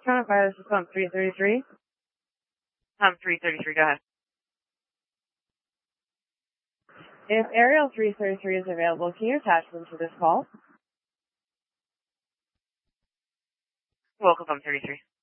Fire, this is pump 333. Pump 333, go ahead. If Aerial 333 is available, can you attach them to this call? Local Pump 33.